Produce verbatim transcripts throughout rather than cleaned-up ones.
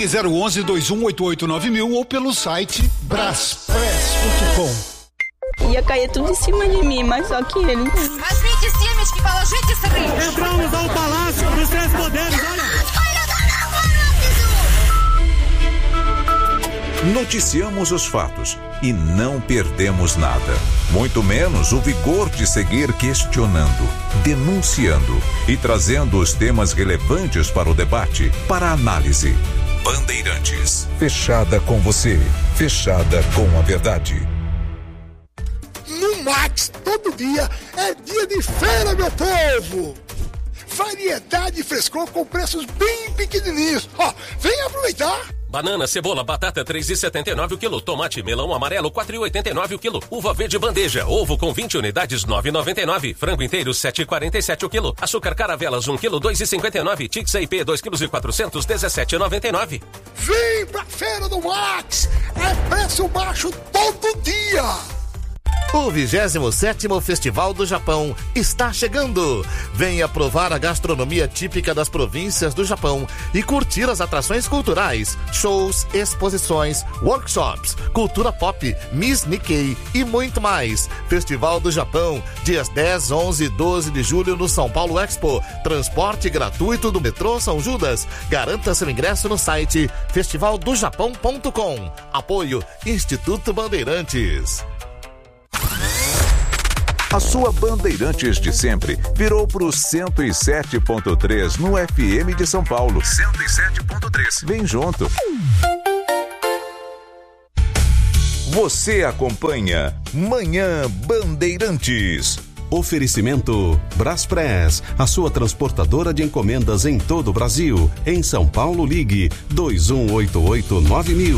Ligue zero onze, dois um oito oito nove mil ou pelo site braspress ponto com. Ia cair tudo em cima de mim, mas só que ele... Mas gente Siemens que fala, gente Siemens. Entramos ao Palácio dos Três Poderes, olha. Noticiamos os fatos e não perdemos nada. Muito menos o vigor de seguir questionando, denunciando e trazendo os temas relevantes para o debate, para a análise. Bandeirantes. Fechada com você. Fechada com a verdade. No Max, todo dia é dia de feira, meu povo! Variedade e frescor com preços bem pequenininhos. Ó, vem aproveitar! Banana, cebola, batata três reais e setenta e nove o quilo. Tomate, melão amarelo quatro reais e oitenta e nove o quilo. Uva verde bandeja, ovo com vinte unidades nove reais e noventa e nove. Frango inteiro sete reais e quarenta e sete o quilo. Açúcar caravelas um quilo dois reais e cinquenta e nove. Tix I P dois quilos e quatrocentos dezessete reais e noventa e nove. Vem pra feira do Max! É preço baixo todo dia! O vigésimo sétimo Festival do Japão está chegando. Venha provar a gastronomia típica das províncias do Japão e curtir as atrações culturais, shows, exposições, workshops, cultura pop, Miss Nikkei e muito mais. Festival do Japão, dias dez, onze e doze de julho no São Paulo Expo. Transporte gratuito do metrô São Judas. Garanta seu ingresso no site festival do japão ponto com. Apoio Instituto Bandeirantes. A sua Bandeirantes de sempre virou pro cento e sete ponto três no F M de São Paulo. cento e sete ponto três. Vem junto. Você acompanha Manhã Bandeirantes. Oferecimento Braspress, a sua transportadora de encomendas em todo o Brasil. Em São Paulo, ligue dois um oito oito nove mil.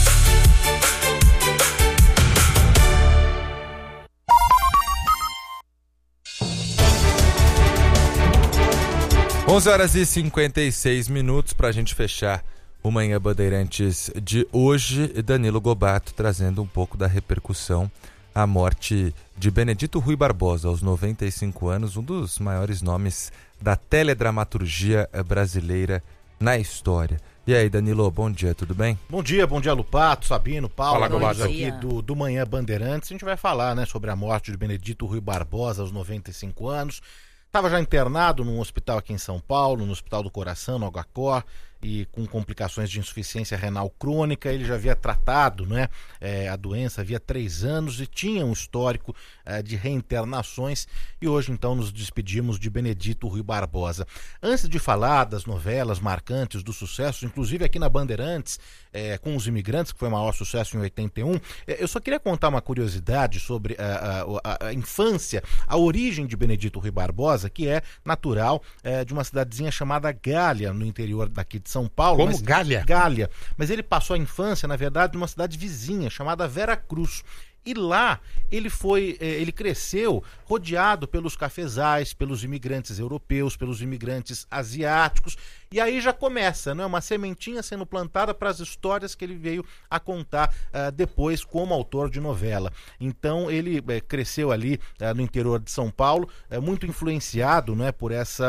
onze horas e cinquenta e seis minutos para a gente fechar o Manhã Bandeirantes de hoje. Danilo Gobato trazendo um pouco da repercussão à morte de Benedito Rui Barbosa, aos noventa e cinco anos, um dos maiores nomes da teledramaturgia brasileira na história. E aí, Danilo, bom dia, tudo bem? Bom dia, bom dia, Lupato, Sabino, Paulo, Fala, Gobato, aqui do, do Manhã Bandeirantes. A gente vai falar, né, sobre a morte de Benedito Rui Barbosa, aos noventa e cinco anos. Estava já internado num hospital aqui em São Paulo, no Hospital do Coração, no H C O R, e com complicações de insuficiência renal crônica. Ele já havia tratado, né, é, a doença havia três anos e tinha um histórico é, de reinternações. E hoje, então, nos despedimos de Benedito Rui Barbosa. Antes de falar das novelas marcantes, dos sucessos, inclusive aqui na Bandeirantes, é, com Os Imigrantes, que foi o maior sucesso em oitenta e um, é, eu só queria contar uma curiosidade sobre a, a, a infância, a origem de Benedito Rui Barbosa, que é natural é, de uma cidadezinha chamada Gália, no interior daqui de São Paulo. Como? Mas, Gália? Gália. Mas ele passou a infância, na verdade, numa cidade vizinha, chamada Vera Cruz. E lá ele foi, ele cresceu rodeado pelos cafezais, pelos imigrantes europeus, pelos imigrantes asiáticos. E aí já começa, né, uma sementinha sendo plantada para as histórias que ele veio a contar uh, depois como autor de novela. Então ele uh, cresceu ali uh, no interior de São Paulo, uh, muito influenciado, né, por essa...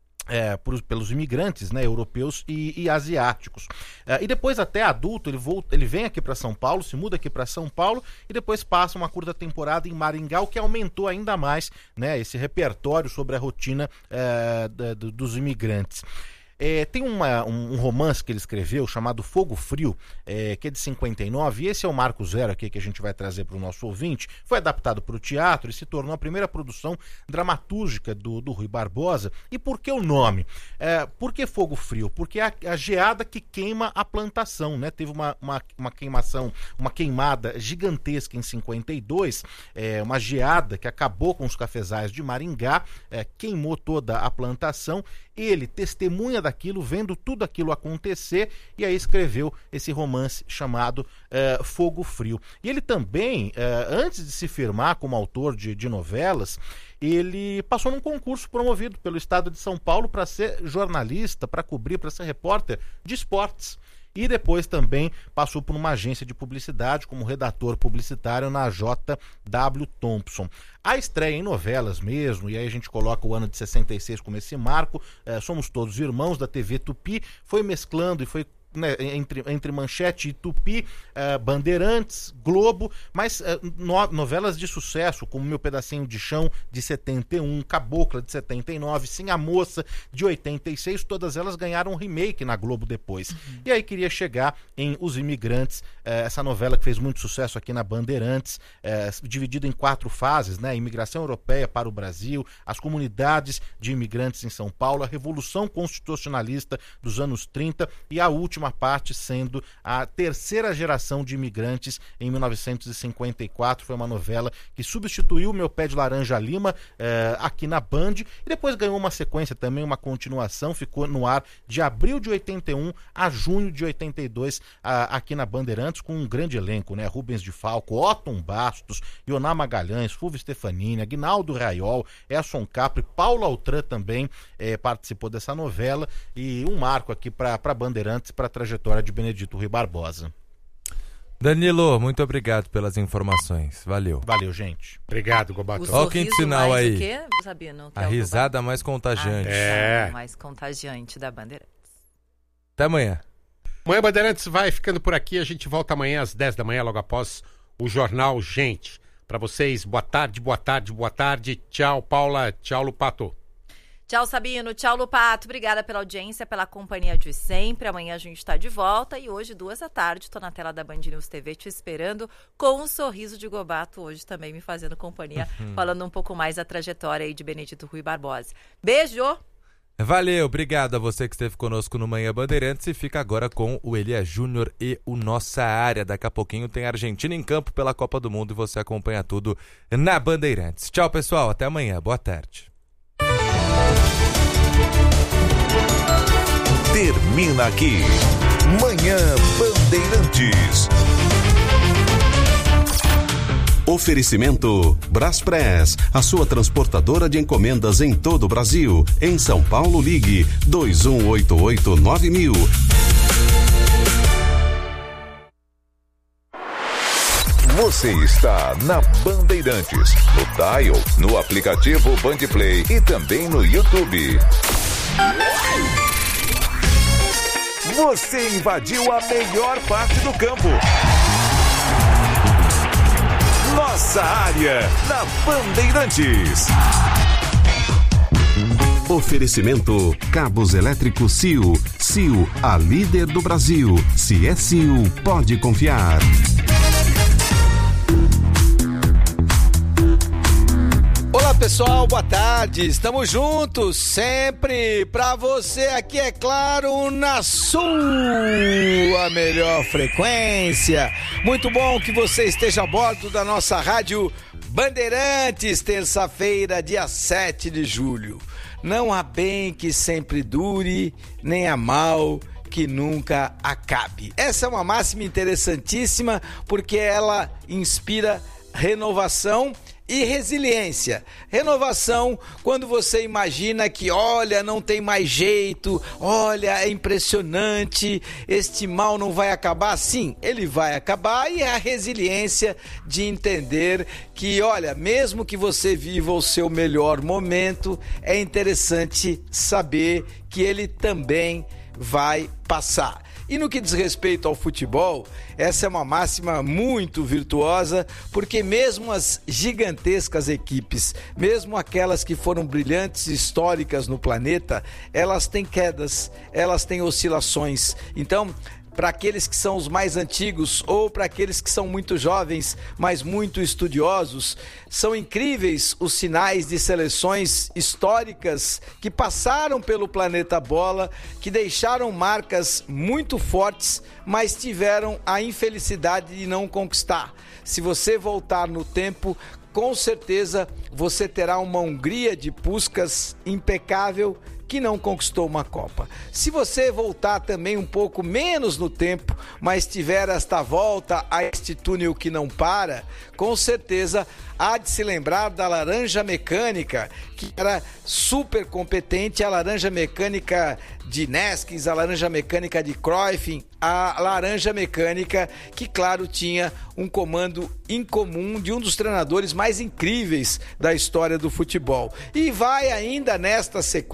É, por, pelos imigrantes, né, europeus e, e asiáticos. É, e depois, até adulto, ele, volta, ele vem aqui para São Paulo, se muda aqui para São Paulo e depois passa uma curta temporada em Maringá, o que aumentou ainda mais, né, esse repertório sobre a rotina é, da, dos imigrantes. É, tem uma, um, um romance que ele escreveu chamado Fogo Frio, é, que é de cinquenta e nove, e esse é o marco zero aqui que a gente vai trazer para o nosso ouvinte. Foi adaptado para o teatro e se tornou a primeira produção dramatúrgica do, do Rui Barbosa. E por que o nome? É, por que Fogo Frio? Porque é a, a geada que queima a plantação, né? Teve uma, uma, uma queimação, uma queimada gigantesca em cinquenta e dois, é, uma geada que acabou com os cafezais de Maringá, é, queimou toda a plantação. Ele testemunha daquilo, vendo tudo aquilo acontecer, e aí escreveu esse romance chamado uh, Fogo Frio. E ele também, uh, antes de se firmar como autor de, de novelas, ele passou num concurso promovido pelo Estado de São Paulo para ser jornalista, para cobrir, para ser repórter de esportes. E depois também passou por uma agência de publicidade como redator publicitário na J W Thompson. A estreia em novelas mesmo, e aí a gente coloca o ano de sessenta e seis como esse marco, é, Somos Todos Irmãos, da T V Tupi, foi mesclando e foi né, entre, entre Manchete e Tupi, uh, Bandeirantes, Globo, mas uh, no, novelas de sucesso, como Meu Pedacinho de Chão, de setenta e um, Cabocla, de setenta e nove, Sim a Moça, de oitenta e seis, todas elas ganharam um remake na Globo depois. Uhum. E aí queria chegar em Os Imigrantes, uh, essa novela que fez muito sucesso aqui na Bandeirantes, uh, dividida em quatro fases, né? Imigração europeia para o Brasil, as comunidades de imigrantes em São Paulo, a Revolução Constitucionalista dos anos trinta e a última parte sendo a terceira geração de imigrantes em mil novecentos e cinquenta e quatro. Foi uma novela que substituiu Meu Pé de Laranja Lima eh, aqui na Band e depois ganhou uma sequência também, uma continuação, ficou no ar de abril de oitenta e um a junho de oitenta e dois ah, aqui na Bandeirantes, com um grande elenco, né? Rubens de Falco, Otton Bastos, Ioná Magalhães, Fulvio Stefanini, Aguinaldo Raiol, Edson Capri, Paulo Altran também eh, participou dessa novela, e um marco aqui para Bandeirantes, para a trajetória de Benedito Rui Barbosa. Danilo, muito obrigado pelas informações. Valeu. Valeu, gente. Obrigado, Gobato. Olha o quinto sinal aí. O quê, Sabino? A risada mais contagiante. A é. risada mais contagiante da Bandeirantes. Até amanhã. Amanhã, Bandeirantes vai ficando por aqui. A gente volta amanhã às dez da manhã, logo após o Jornal Gente. Para vocês, boa tarde, boa tarde, boa tarde. Tchau, Paula. Tchau, Lupato. Tchau, Sabino. Tchau, Lupato. Obrigada pela audiência, pela companhia de sempre. Amanhã a gente está de volta e hoje, duas da tarde, estou na tela da Band News T V te esperando com um sorriso de Gobato, hoje também me fazendo companhia, falando um pouco mais da trajetória aí de Benedito Rui Barbosa. Beijo! Valeu, obrigado a você que esteve conosco no Manhã Bandeirantes e fica agora com o Elia Júnior e o Nossa Área. Daqui a pouquinho tem a Argentina em campo pela Copa do Mundo e você acompanha tudo na Bandeirantes. Tchau, pessoal. Até amanhã. Boa tarde. Termina aqui Manhã Bandeirantes. Oferecimento Braspress, a sua transportadora de encomendas em todo o Brasil. Em São Paulo, ligue dois um oito oito nove mil. Você está na Bandeirantes, no Dial, no aplicativo Bandplay e também no YouTube. Você invadiu a melhor parte do campo. Nossa Área, na Bandeirantes. Oferecimento Cabos Elétricos C I O. C I O, a líder do Brasil. Se é C I O, pode confiar. Olá pessoal, boa tarde, estamos juntos sempre pra você aqui, é claro, na sua melhor frequência. Muito bom que você esteja a bordo da nossa rádio Bandeirantes, terça-feira, dia sete de julho. Não há bem que sempre dure, nem há mal que nunca acabe. Essa é uma máxima interessantíssima porque ela inspira renovação e resiliência. Renovação quando você imagina que, olha, não tem mais jeito, olha, é impressionante, este mal não vai acabar. Sim, ele vai acabar. E a resiliência de entender que, olha, mesmo que você viva o seu melhor momento, é interessante saber que ele também vai passar. E no que diz respeito ao futebol, essa é uma máxima muito virtuosa, porque mesmo as gigantescas equipes, mesmo aquelas que foram brilhantes e históricas no planeta, elas têm quedas, elas têm oscilações. Então, para aqueles que são os mais antigos ou para aqueles que são muito jovens, mas muito estudiosos, são incríveis os sinais de seleções históricas que passaram pelo planeta bola, que deixaram marcas muito fortes, mas tiveram a infelicidade de não conquistar. Se você voltar no tempo, com certeza você terá uma Hungria de Puskás impecável, que não conquistou uma Copa. Se você voltar também um pouco menos no tempo, mas tiver esta volta a este túnel que não para, com certeza há de se lembrar da Laranja Mecânica, que era super competente, a Laranja Mecânica de Neskins, a Laranja Mecânica de Cruyff, a Laranja Mecânica que, claro, tinha um comando incomum de um dos treinadores mais incríveis da história do futebol. E vai ainda nesta sequência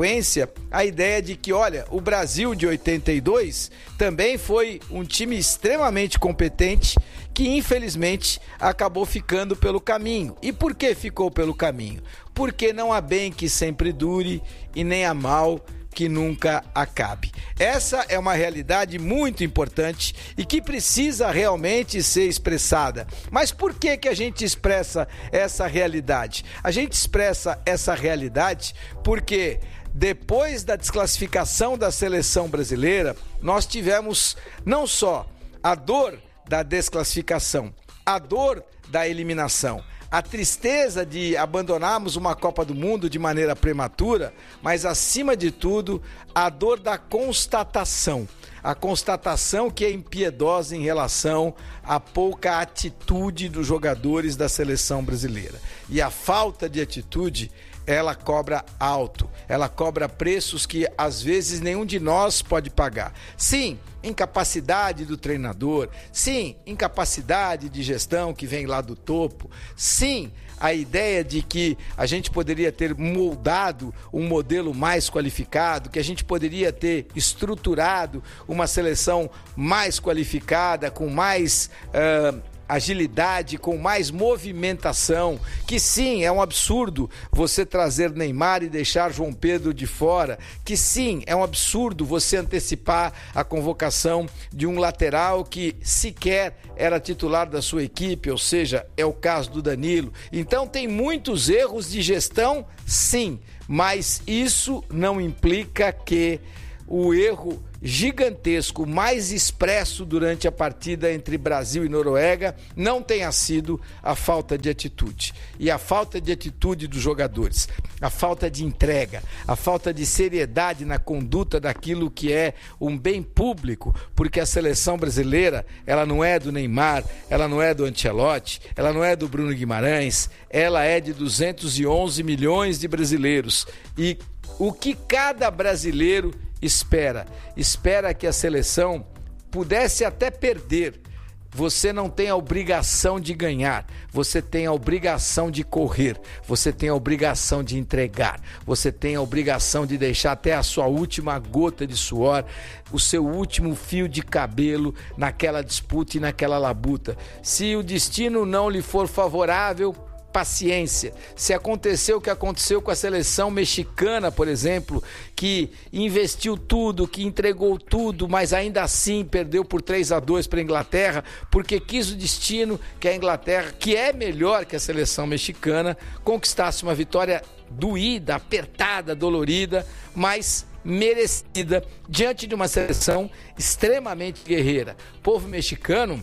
sequência a ideia de que, olha, o Brasil de oitenta e dois também foi um time extremamente competente que infelizmente acabou ficando pelo caminho. E por que ficou pelo caminho? Porque não há bem que sempre dure e nem há mal que nunca acabe. Essa é uma realidade muito importante e que precisa realmente ser expressada. Mas por que que a gente expressa essa realidade? A gente expressa essa realidade porque depois da desclassificação da seleção brasileira, nós tivemos não só a dor da desclassificação, a dor da eliminação, a tristeza de abandonarmos uma Copa do Mundo de maneira prematura, mas acima de tudo, a dor da constatação. A constatação que é impiedosa em relação à pouca atitude dos jogadores da seleção brasileira. E a falta de atitude, ela cobra alto, ela cobra preços que às vezes nenhum de nós pode pagar. Sim, incapacidade do treinador, sim, incapacidade de gestão que vem lá do topo, sim, a ideia de que a gente poderia ter moldado um modelo mais qualificado, que a gente poderia ter estruturado uma seleção mais qualificada, com mais uh, agilidade, com mais movimentação, que sim, é um absurdo você trazer Neymar e deixar João Pedro de fora, que sim, é um absurdo você antecipar a convocação de um lateral que sequer era titular da sua equipe, ou seja, é o caso do Danilo. Então tem muitos erros de gestão, sim, mas isso não implica que o erro gigantesco mais expresso durante a partida entre Brasil e Noruega não tenha sido a falta de atitude. E a falta de atitude dos jogadores, a falta de entrega, a falta de seriedade na conduta daquilo que é um bem público, porque a seleção brasileira, ela não é do Neymar, ela não é do Ancelotti, ela não é do Bruno Guimarães, ela é de duzentos e onze milhões de brasileiros. E o que cada brasileiro espera? Espera que a seleção pudesse até perder. Você não tem a obrigação de ganhar, você tem a obrigação de correr, você tem a obrigação de entregar, você tem a obrigação de deixar até a sua última gota de suor, o seu último fio de cabelo naquela disputa e naquela labuta. Se o destino não lhe for favorável, paciência. Se aconteceu o que aconteceu com a seleção mexicana, por exemplo, que investiu tudo, que entregou tudo, mas ainda assim perdeu por três a dois para a Inglaterra, porque quis o destino que a Inglaterra, que é melhor que a seleção mexicana, conquistasse uma vitória doída, apertada, dolorida, mas merecida, diante de uma seleção extremamente guerreira. O povo mexicano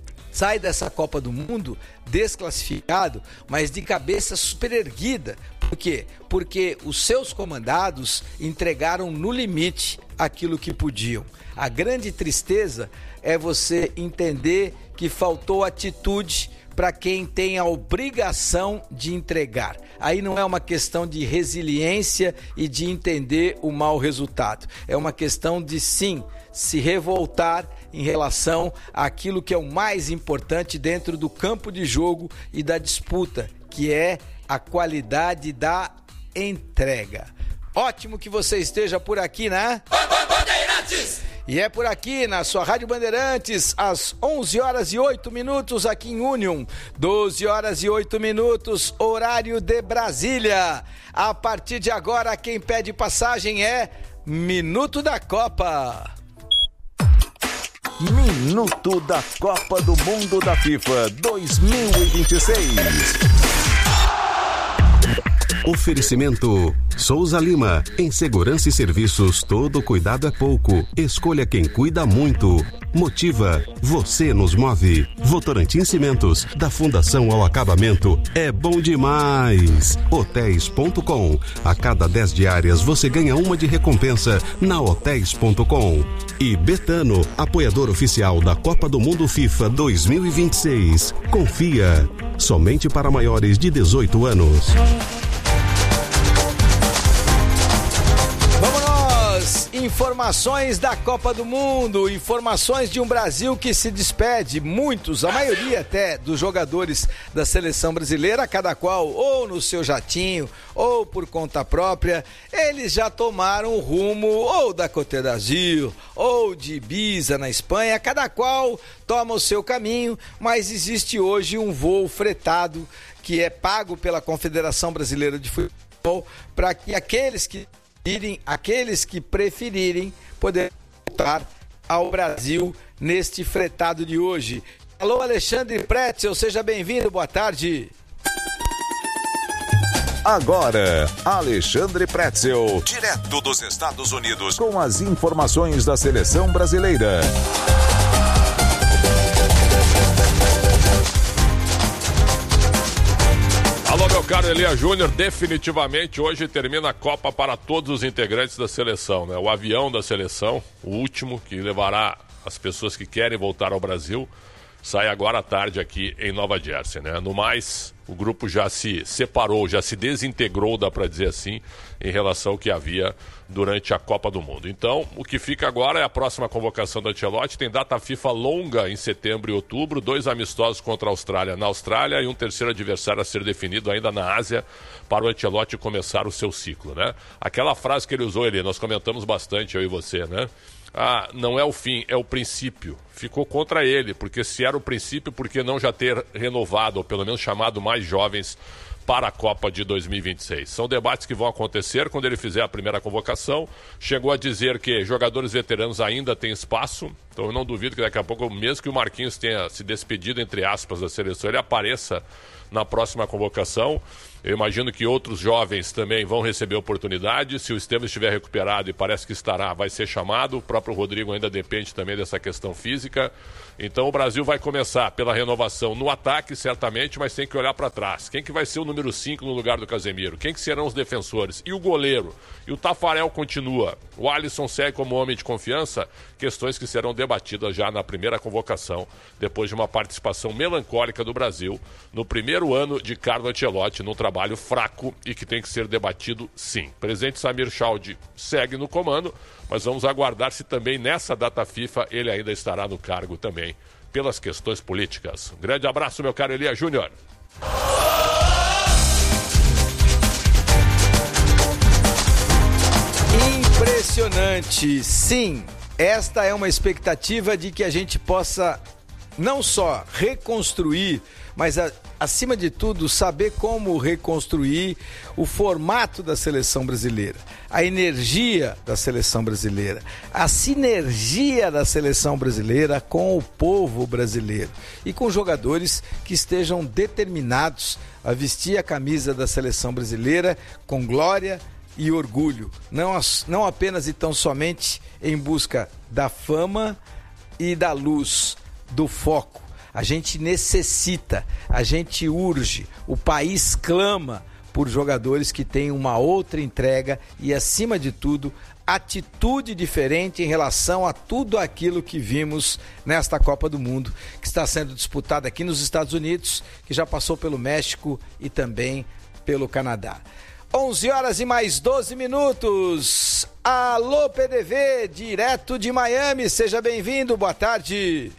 sai dessa Copa do Mundo desclassificado, mas de cabeça super erguida. Por quê? Porque os seus comandados entregaram no limite aquilo que podiam. A grande tristeza é você entender que faltou atitude para quem tem a obrigação de entregar. Aí não é uma questão de resiliência e de entender o mau resultado. É uma questão de, sim, se revoltar em relação àquilo que é o mais importante dentro do campo de jogo e da disputa, que é a qualidade da entrega. Ótimo que você esteja por aqui, né? E é por aqui na sua Rádio Bandeirantes, às onze horas e oito minutos aqui em Union, doze horas e oito minutos, horário de Brasília. A partir de agora, quem pede passagem é Minuto da Copa. Minuto da Copa do Mundo da FIFA dois mil e vinte e seis. Oferecimento Souza Lima. Em segurança e serviços, todo cuidado é pouco. Escolha quem cuida muito. Motiva. Você nos move. Votorantim Cimentos. Da fundação ao acabamento. É bom demais. Hotéis ponto com. A cada dez diárias você ganha uma de recompensa na hotéis ponto com. E Betano, apoiador oficial da Copa do Mundo FIFA dois mil e vinte e seis. Confia. Somente para maiores de dezoito anos. Vamos nós! informações da Copa do Mundo, informações de um Brasil que se despede, muitos, a maioria até dos jogadores da seleção brasileira, cada qual ou no seu jatinho ou por conta própria, eles já tomaram o rumo ou da Côte d'Azur ou de Ibiza na Espanha, cada qual toma o seu caminho, mas existe hoje um voo fretado que é pago pela Confederação Brasileira de Futebol para que aqueles que irem, aqueles que preferirem poder voltar ao Brasil neste fretado de hoje. Alô, Alexandre Pretzel, seja bem-vindo, boa tarde. Agora, Alexandre Pretzel, direto dos Estados Unidos, com as informações da seleção brasileira. Alô, meu caro Elia Júnior, definitivamente hoje termina a Copa para todos os integrantes da seleção, né? O avião da seleção, o último, que levará as pessoas que querem voltar ao Brasil, sai agora à tarde aqui em Nova Jersey, né? No mais, o grupo já se separou, já se desintegrou, dá para dizer assim, em relação ao que havia durante a Copa do Mundo. Então, o que fica agora é a próxima convocação do Ancelotti. Tem data FIFA longa em setembro e outubro, dois amistosos contra a Austrália na Austrália e um terceiro adversário a ser definido ainda na Ásia para o Ancelotti começar o seu ciclo, né? Aquela frase que ele usou, ele, nós comentamos bastante, eu e você, né? Ah, não é o fim, é o princípio. Ficou contra ele, porque se era o princípio, por que não já ter renovado, ou pelo menos chamado mais jovens para a Copa de dois mil e vinte e seis? São debates que vão acontecer quando ele fizer a primeira convocação. Chegou a dizer que jogadores veteranos ainda têm espaço, então eu não duvido que daqui a pouco, mesmo que o Marquinhos tenha se despedido, entre aspas, da seleção, ele apareça na próxima convocação. Eu imagino que outros jovens também vão receber oportunidade. Se o Estevam estiver recuperado, e parece que estará, vai ser chamado. O próprio Rodrigo ainda depende também dessa questão física. Então o Brasil vai começar pela renovação no ataque, certamente, mas tem que olhar para trás. Quem que vai ser o número cinco no lugar do Casemiro? Quem que serão os defensores? E o goleiro? E o Tafarel continua? O Alisson segue como homem de confiança? Questões que serão debatidas já na primeira convocação, depois de uma participação melancólica do Brasil no primeiro ano de Carlo Ancelotti, num trabalho fraco e que tem que ser debatido sim. Presidente Samir Chaldi segue no comando, mas vamos aguardar se também nessa data FIFA ele ainda estará no cargo também, pelas questões políticas. Um grande abraço, meu caro Elia Júnior. Impressionante, sim. Esta é uma expectativa de que a gente possa não só reconstruir, mas a, acima de tudo saber como reconstruir o formato da seleção brasileira, a energia da seleção brasileira, a sinergia da seleção brasileira com o povo brasileiro e com jogadores que estejam determinados a vestir a camisa da seleção brasileira com glória e orgulho, não, não apenas e tão somente em busca da fama e da luz, do foco. A gente necessita, a gente urge, o país clama por jogadores que tenham uma outra entrega e, acima de tudo, atitude diferente em relação a tudo aquilo que vimos nesta Copa do Mundo, que está sendo disputada aqui nos Estados Unidos, que já passou pelo México e também pelo Canadá. onze horas e mais doze minutos. Alô, P D V, direto de Miami, seja bem-vindo, boa tarde.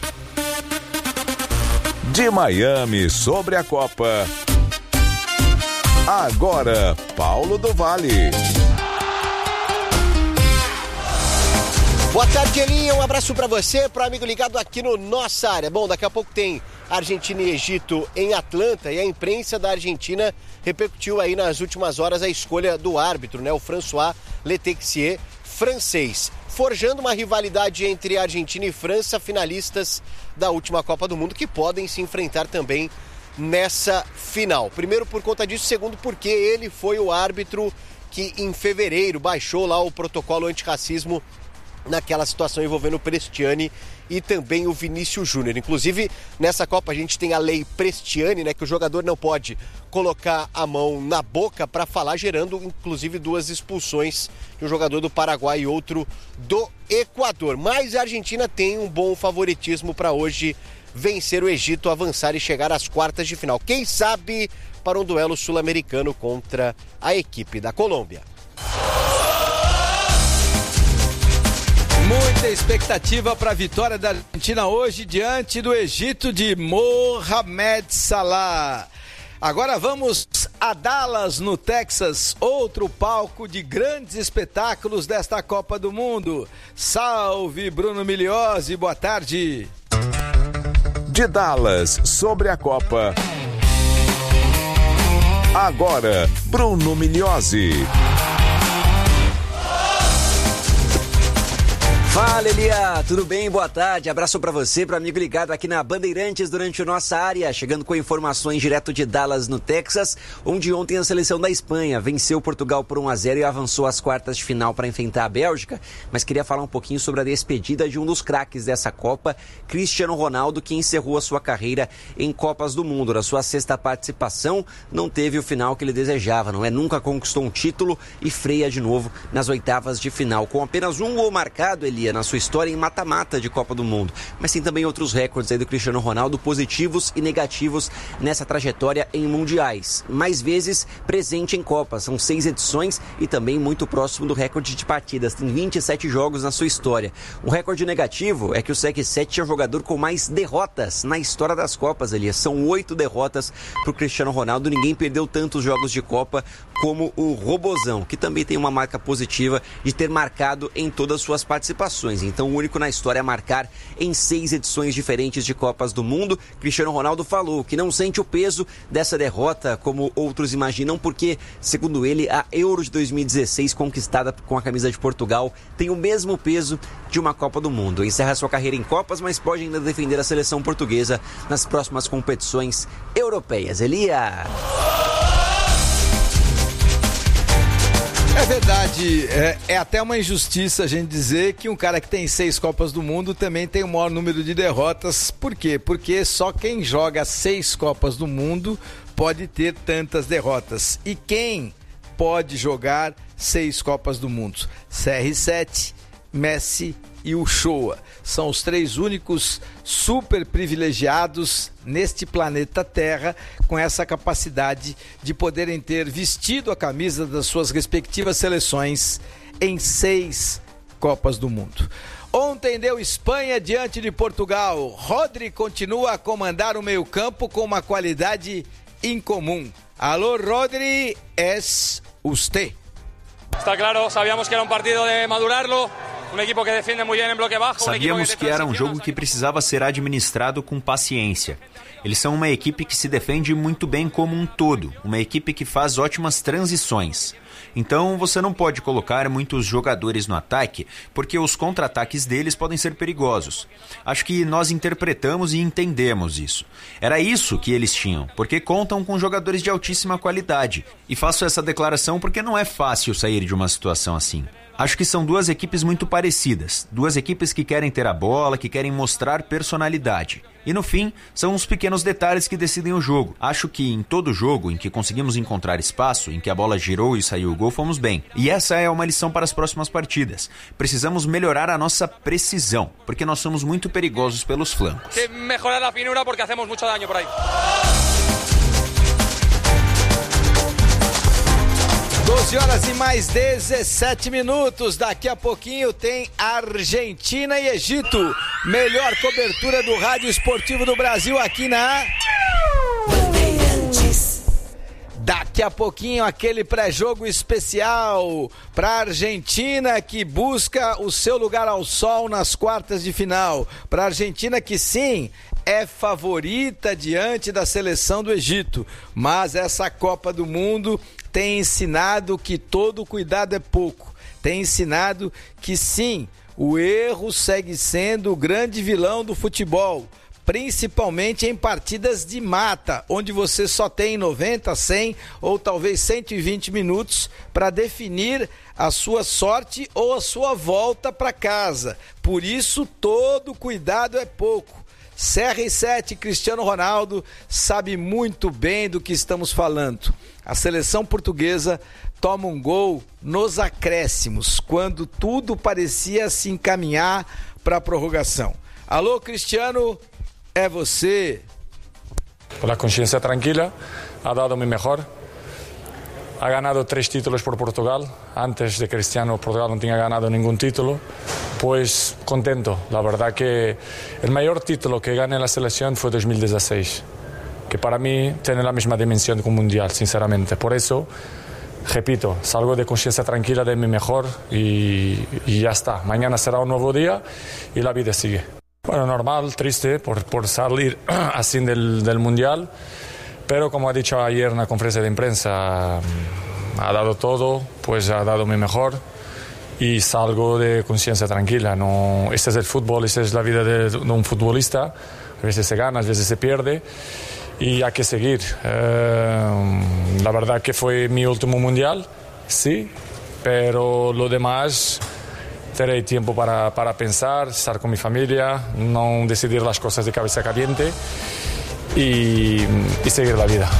De Miami, sobre a Copa. Agora, Paulo do Vale. Boa tarde, Elinha. Um abraço pra você, pro amigo ligado aqui no Nossa Área. Bom, daqui a pouco tem Argentina e Egito em Atlanta e a imprensa da Argentina repercutiu aí nas últimas horas a escolha do árbitro, né? O François Letexier, francês, forjando uma rivalidade entre Argentina e França, finalistas da última Copa do Mundo, que podem se enfrentar também nessa final. Primeiro por conta disso, segundo porque ele foi o árbitro que em fevereiro baixou lá o protocolo antirracismo naquela situação envolvendo o Prestiani e também o Vinícius Júnior. Inclusive, nessa Copa a gente tem a lei Prestiani, né, que o jogador não pode colocar a mão na boca para falar, gerando inclusive duas expulsões de um jogador do Paraguai e outro do Equador. Mas a Argentina tem um bom favoritismo para hoje vencer o Egito, avançar e chegar às quartas de final. Quem sabe para um duelo sul-americano contra a equipe da Colômbia. Muita expectativa para a vitória da Argentina hoje diante do Egito de Mohamed Salah. Agora vamos a Dallas, no Texas, outro palco de grandes espetáculos desta Copa do Mundo. Salve, Bruno Migliozzi, boa tarde. De Dallas, sobre a Copa. Agora, Bruno Migliozzi. Fala, Elia, tudo bem? Boa tarde, abraço pra você, pro amigo ligado aqui na Bandeirantes durante a nossa área, chegando com informações direto de Dallas, no Texas, onde ontem a seleção da Espanha venceu Portugal por um a zero e avançou às quartas de final para enfrentar a Bélgica, mas queria falar um pouquinho sobre a despedida de um dos craques dessa Copa, Cristiano Ronaldo, que encerrou a sua carreira em Copas do Mundo. Na sua sexta participação, não teve o final que ele desejava, não é? Nunca conquistou um título e freia de novo nas oitavas de final, com apenas um gol marcado, Elia, na sua história em mata-mata de Copa do Mundo. Mas tem também outros recordes aí do Cristiano Ronaldo, positivos e negativos nessa trajetória em mundiais. Mais vezes presente em Copa, são seis edições e também muito próximo do recorde de partidas. Tem vinte e sete jogos na sua história. Um recorde negativo é que o C R sete é o jogador com mais derrotas na história das Copas, Elias. São oito derrotas para o Cristiano Ronaldo. Ninguém perdeu tantos jogos de Copa como o Robozão, que também tem uma marca positiva de ter marcado em todas as suas participações. Então, o único na história a marcar em seis edições diferentes de Copas do Mundo. Cristiano Ronaldo falou que não sente o peso dessa derrota como outros imaginam, porque, segundo ele, a Euro de dois mil e dezesseis, conquistada com a camisa de Portugal, tem o mesmo peso de uma Copa do Mundo. Encerra sua carreira em Copas, mas pode ainda defender a seleção portuguesa nas próximas competições europeias. Elia! É verdade, é, é até uma injustiça a gente dizer que um cara que tem seis Copas do Mundo também tem o maior número de derrotas. Por quê? Porque só quem joga seis Copas do Mundo pode ter tantas derrotas. E quem pode jogar seis Copas do Mundo? C R sete, Messi e o Shoa. São os três únicos super privilegiados neste planeta Terra com essa capacidade de poderem ter vestido a camisa das suas respectivas seleções em seis Copas do Mundo. Ontem deu Espanha diante de Portugal. Rodri continua a comandar o meio-campo com uma qualidade incomum. Alô, Rodri, es usted. Está claro, sabíamos que era um partido de madurarlo. Um equipo que defende muito bem em bloque baixo. Sabíamos que era um jogo que precisava ser administrado com paciência. Eles são uma equipe que se defende muito bem como um todo, uma equipe que faz ótimas transições. Então você não pode colocar muitos jogadores no ataque, porque os contra-ataques deles podem ser perigosos. Acho que nós interpretamos e entendemos isso. Era isso que eles tinham, porque contam com jogadores de altíssima qualidade. E faço essa declaração porque não é fácil sair de uma situação assim. Acho que são duas equipes muito parecidas, duas equipes que querem ter a bola, que querem mostrar personalidade. E no fim, são os pequenos detalhes que decidem o jogo. Acho que em todo jogo em que conseguimos encontrar espaço, em que a bola girou e saiu o gol, fomos bem. E essa é uma lição para as próximas partidas. Precisamos melhorar a nossa precisão, porque nós somos muito perigosos pelos flancos. Que melhorar a finura porque hacemos muito dano por aí. doze horas e mais dezessete minutos. Daqui a pouquinho tem Argentina e Egito. Melhor cobertura do Rádio Esportivo do Brasil aqui na Bandeirantes. Daqui a pouquinho aquele pré-jogo especial para a Argentina que busca o seu lugar ao sol nas quartas de final. Para a Argentina que sim, é favorita diante da seleção do Egito. Mas essa Copa do Mundo tem ensinado que todo cuidado é pouco. Tem ensinado que sim, o erro segue sendo o grande vilão do futebol, principalmente em partidas de mata, onde você só tem noventa, cem ou talvez cento e vinte minutos para definir a sua sorte ou a sua volta para casa. Por isso, todo cuidado é pouco. C R sete, Cristiano Ronaldo, sabe muito bem do que estamos falando. A seleção portuguesa toma um gol nos acréscimos, quando tudo parecia se encaminhar para a prorrogação. Alô, Cristiano, é você. Com a consciência tranquila, ha dado mi mejor. Ha ganado tres títulos por Portugal. Antes de Cristiano, Portugal no tinha ganado ningún título. Pues contento, la verdad que el mayor título que gané en la selección fue dos mil dieciséis, que para mí tiene la misma dimensión que un mundial, sinceramente. Por eso, repito, salgo de conciencia tranquila de mi mejor y, y ya está. Mañana será un nuevo día y la vida sigue. Bueno, normal, triste por, por salir así del, del mundial, pero como ha dicho ayer en la conferencia de prensa, ha dado todo, pues ha dado mi mejor. Y salgo de conciencia tranquila. No, este es el fútbol, esta es la vida de, de un futbolista. A veces se gana, a veces se pierde y hay que seguir. Eh, la verdad que fue mi último mundial, sí, pero lo demás tendré tiempo para, para pensar, estar con mi familia, no decidir las cosas de cabeza caliente y, y seguir la vida.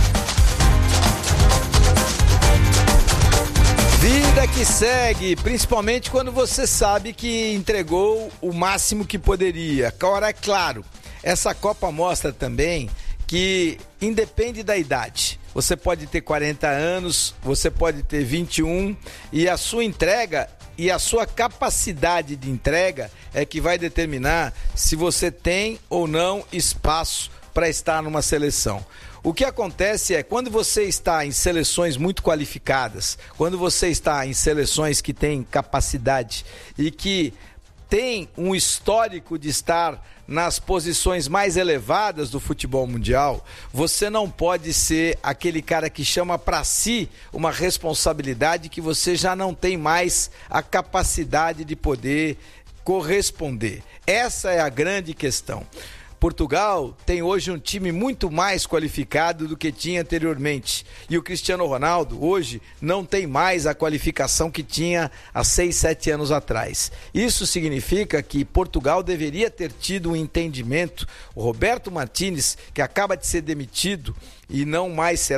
Vida que segue, principalmente quando você sabe que entregou o máximo que poderia. Agora, é claro, essa Copa mostra também que independe da idade. Você pode ter quarenta anos, você pode ter vinte e um, e a sua entrega e a sua capacidade de entrega é que vai determinar se você tem ou não espaço para estar numa seleção. O que acontece é, quando você está em seleções muito qualificadas, quando você está em seleções que têm capacidade e que tem um histórico de estar nas posições mais elevadas do futebol mundial, você não pode ser aquele cara que chama para si uma responsabilidade que você já não tem mais a capacidade de poder corresponder. Essa é a grande questão. Portugal tem hoje um time muito mais qualificado do que tinha anteriormente. E o Cristiano Ronaldo hoje não tem mais a qualificação que tinha há seis, sete anos atrás. Isso significa que Portugal deveria ter tido um entendimento. O Roberto Martínez, que acaba de ser demitido e não mais será